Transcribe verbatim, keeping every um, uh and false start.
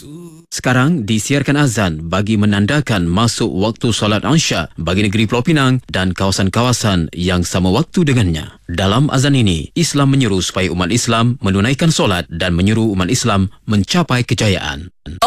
Sekarang disiarkan azan bagi menandakan masuk waktu solat Isya bagi negeri Pulau Pinang dan kawasan-kawasan yang sama waktu dengannya. Dalam azan ini, Islam menyeru supaya umat Islam menunaikan solat dan menyeru umat Islam mencapai kejayaan.